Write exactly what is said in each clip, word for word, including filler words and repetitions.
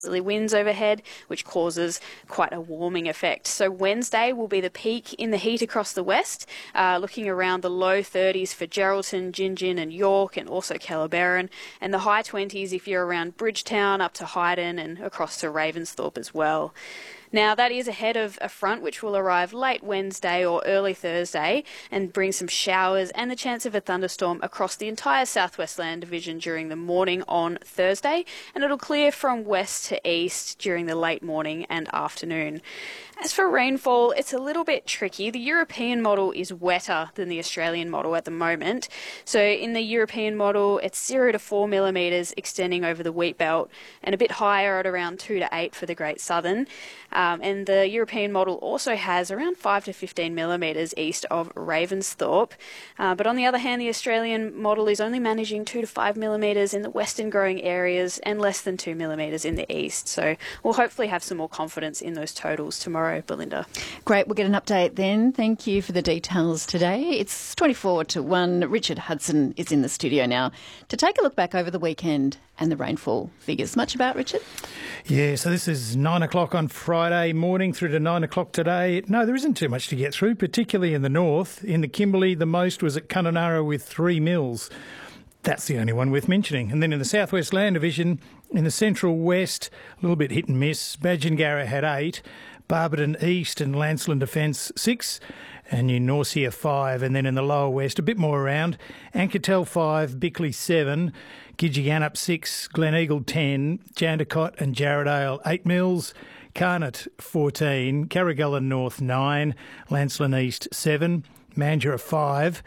winds overhead, which causes quite a warming effect. So Wednesday will be the peak in the heat across the west, uh, looking around the low thirties for Geraldton, Gingin and York, and also Kellerberrin, and the high twenties if you're around Bridgetown up to Hyden and across to Ravensthorpe as well. Now, that is ahead of a front which will arrive late Wednesday or early Thursday and bring some showers and the chance of a thunderstorm across the entire Southwest Land Division during the morning on Thursday, and it'll clear from west to east during the late morning and afternoon. As for rainfall, it's a little bit tricky. The European model is wetter than the Australian model at the moment. So in the European model, it's zero to four millimetres extending over the wheat belt and a bit higher at around two to eight for the Great Southern. Um, and the European model also has around five to fifteen millimetres east of Ravensthorpe. Uh, but on the other hand, the Australian model is only managing two to five millimetres in the western growing areas and less than two millimetres in the east. So we'll hopefully have some more confidence in those totals tomorrow, Belinda. Great, we'll get an update then. Thank you for the details today. It's twenty-four to one. Richard Hudson is in the studio now to take a look back over the weekend and the rainfall figures. Much about, Richard? Yeah, so this is nine o'clock on Friday morning through to nine o'clock today. No, there isn't too much to get through, particularly in the north. In the Kimberley, the most was at Kununurra with three mils. That's the only one worth mentioning. And then in the Southwest Land Division, in the Central West, a little bit hit and miss. Badgingarra had eight, Barberton East and Lancelin Defence six, and New Norcia five. And then in the Lower West, a bit more around. Ankertel five, Bickley seven, Gidgegannup six, Gleneagle ten, Jandakot and Jarradale eight mils, Carnot fourteen, Carrigullen North nine, Lancelin East seven, Mandurah five,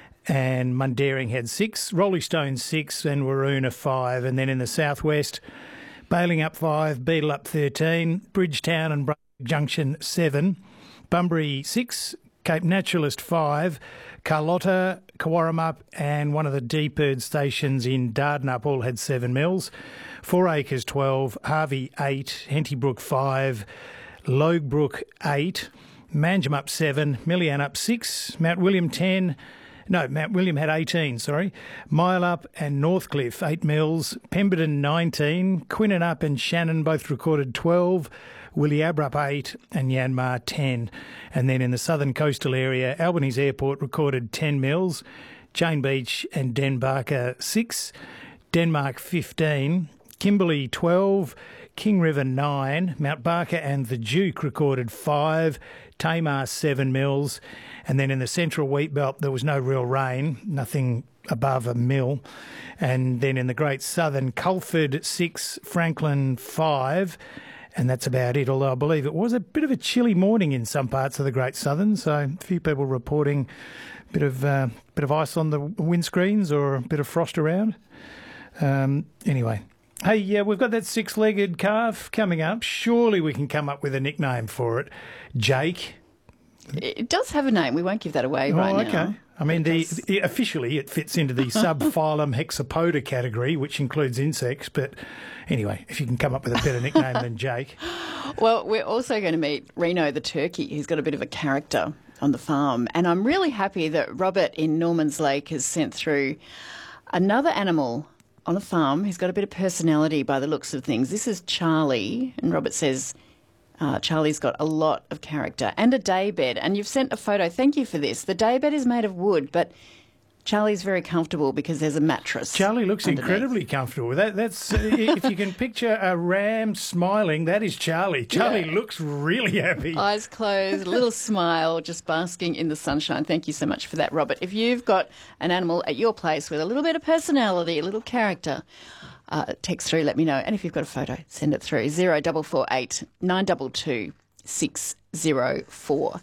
and Mundaring had six, Rolly Stone six and Waroona five. And then in the southwest, Bailing up five, Beetle up thirteen, Bridgetown and Brunswick Junction seven, Bunbury six, Cape Naturalist five, Carlotta, Kawarramup and one of the D-Bird stations in Dardanup all had seven mils, Four Acres twelve, Harvey eight, Hentybrook five, Logbrook eight, Manjimup seven, Millianup six, Mount William ten, no, Mount William had eighteen, sorry, Mylup and Northcliffe eight mils, Pemberton nineteen, Quinnanup and Shannon both recorded twelve, Williabrup eight and Yanmar ten. And then in the southern coastal area, Albanese Airport recorded ten mils, Jane Beach and Denbarker six, Denmark fifteen, Kimberley twelve, King River nine, Mount Barker and the Duke recorded five, Tamar seven mils, and then in the central wheat belt there was no real rain, nothing above a mil. And then in the Great Southern, Culford six, Franklin five, and that's about it, although I believe it was a bit of a chilly morning in some parts of the Great Southern, so a few people reporting a bit of, uh, bit of ice on the windscreens or a bit of frost around. Um, anyway, hey, yeah, we've got that six-legged calf coming up. Surely we can come up with a nickname for it. Jake. It does have a name. We won't give that away oh, right okay. now. I mean, the, the, officially it fits into the subphylum Hexapoda category, which includes insects. But anyway, if you can come up with a better nickname than Jake. Well, we're also going to meet Reno the turkey, who's got a bit of a character on the farm. And I'm really happy that Robert in Normans Lake has sent through another animal on a farm who's got a bit of personality by the looks of things. This is Charlie, and Robert says uh, Charlie's got a lot of character and a daybed. And you've sent a photo. Thank you for this. The daybed is made of wood, but Charlie's very comfortable because there's a mattress. Charlie looks underneath. Incredibly comfortable. That, that's uh, if you can picture a ram smiling, that is Charlie. Charlie Yeah. looks really happy. Eyes closed, a little smile, just basking in the sunshine. Thank you so much for that, Robert. If you've got an animal at your place with a little bit of personality, a little character, uh, text through, let me know. And if you've got a photo, send it through zero four four eight nine two two six zero four.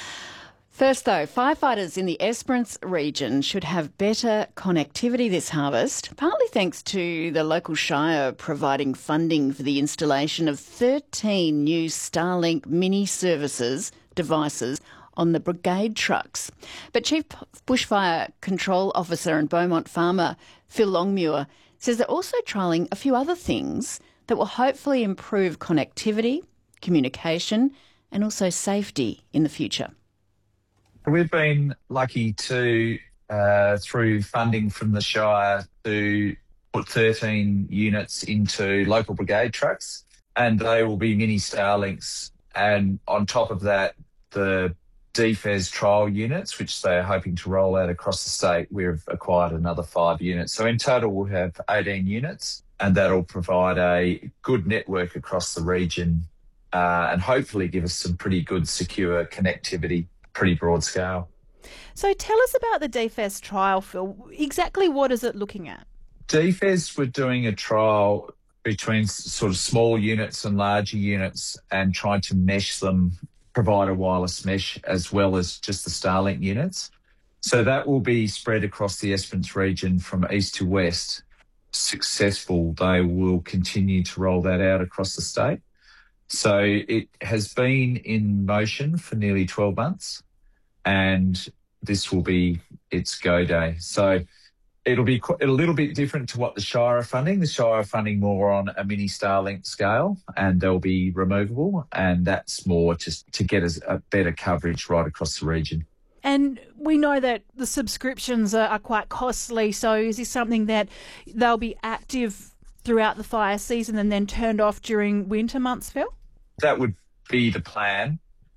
First, though, firefighters in the Esperance region should have better connectivity this harvest, partly thanks to the local shire providing funding for the installation of thirteen new Starlink mini services devices on the brigade trucks. But Chief Bushfire Control Officer and Beaumont farmer Phil Longmuir says they're also trialling a few other things that will hopefully improve connectivity, communication and also safety in the future. We've been lucky to, uh, through funding from the Shire, to put thirteen units into local brigade trucks. and they will be mini Starlinks. And on top of that, the D F E S trial units, which they're hoping to roll out across the state, we've acquired another five units. So in total, we'll have eighteen units, and that'll provide a good network across the region uh, and hopefully give us some pretty good secure connectivity, pretty broad scale. So tell us about the D F E S trial, Phil. Exactly what is it looking at? D F E S were doing a trial between sort of small units and larger units and trying to mesh them, provide a wireless mesh as well as just the Starlink units. So that will be spread across the Esperance region from east to west. Successful, they will continue to roll that out across the state. So it has been in motion for nearly twelve months, and this will be its go day. So it'll be a little bit different to what the Shire are funding. The Shire are funding more on a mini Starlink scale, and they'll be removable, and that's more just to get us a better coverage right across the region. And we know that the subscriptions are, are quite costly, so is this something that they'll be active throughout the fire season and then turned off during winter months, Phil? That would be the plan,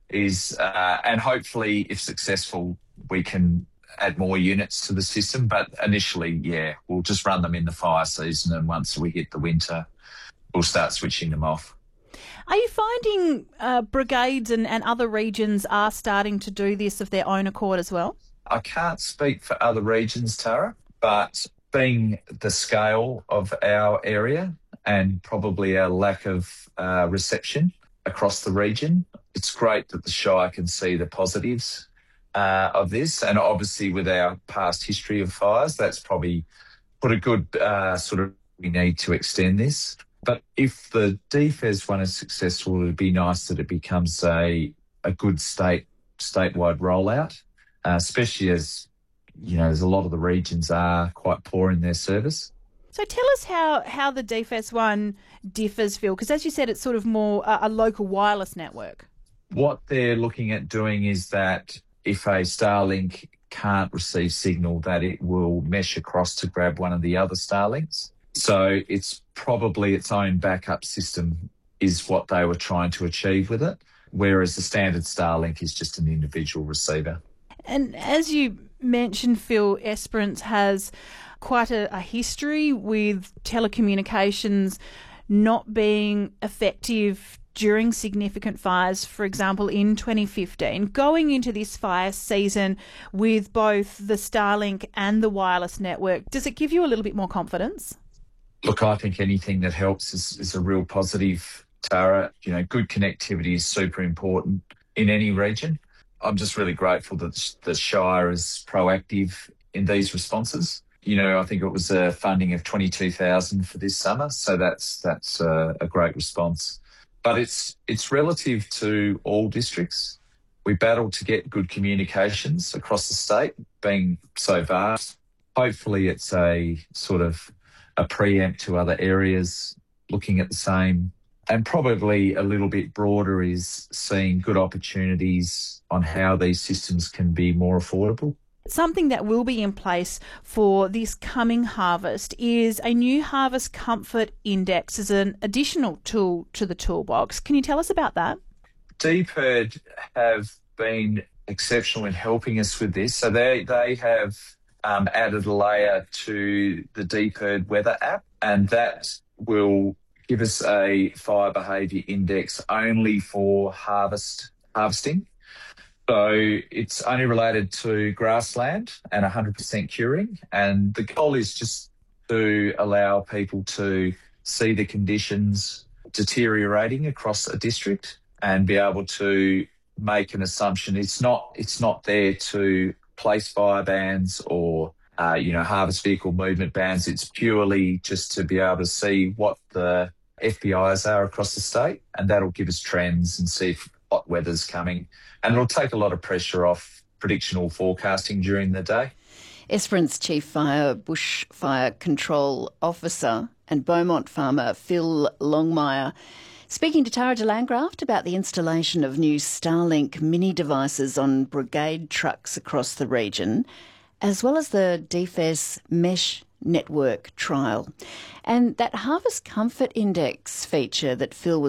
is uh, and hopefully, if successful, we can add more units to the system. But initially, yeah, we'll just run them in the fire season, and once we hit the winter, we'll start switching them off. Are you finding uh, brigades and, and other regions are starting to do this of their own accord as well? I can't speak for other regions, Tara, but being the scale of our area and probably our lack of uh, reception across the region, it's great that the Shire can see the positives uh, of this. And obviously with our past history of fires, that's probably put a good uh, sort of, we need to extend this. But if the D F E S one is successful, it'd be nice that it becomes a a good state statewide rollout, uh, especially as, you know, as a lot of the regions are quite poor in their service. So tell us how, how the D F E S one differs, Phil, because as you said, it's sort of more a, a local wireless network. What they're looking at doing is that if a Starlink can't receive signal, that it will mesh across to grab one of the other Starlinks. So it's probably its own backup system is what they were trying to achieve with it, whereas the standard Starlink is just an individual receiver. And as you mentioned, Phil, Esperance has quite a, a history with telecommunications not being effective during significant fires, for example, in twenty fifteen. Going into this fire season with both the Starlink and the wireless network, does it give you a little bit more confidence? Look, I think anything that helps is, is a real positive, Tara. You know, good connectivity is super important in any region. I'm just really grateful that the Shire is proactive in these responses. You know, I think it was a funding of twenty-two thousand for this summer, so that's that's a, a great response. But it's it's relative to all districts. We battle to get good communications across the state, being so vast. Hopefully it's a sort of a preempt to other areas looking at the same, and probably a little bit broader is seeing good opportunities on how these systems can be more affordable. Something that will be in place for this coming harvest is a new Harvest Comfort Index as an additional tool to the toolbox. Can you tell us about that? D P I R D have been exceptional in helping us with this. So they, they have um, added a layer to the D P I R D weather app, and that will give us a fire behaviour index only for harvest harvesting. So it's only related to grassland and one hundred percent curing. And the goal is just to allow people to see the conditions deteriorating across a district and be able to make an assumption. It's not, it's not there to place fire bans or, uh, you know, harvest vehicle movement bans. It's purely just to be able to see what the F B Is are across the state, and that'll give us trends and see if hot weather's coming. And it'll take a lot of pressure off predictional forecasting during the day. Esperance Chief Fire Bushfire Control Officer and Beaumont farmer Phil Longmire speaking to Tara de Landgraft about the installation of new Starlink mini devices on brigade trucks across the region, as well as the D F E S mesh network trial. And that Harvest Comfort Index feature that Phil was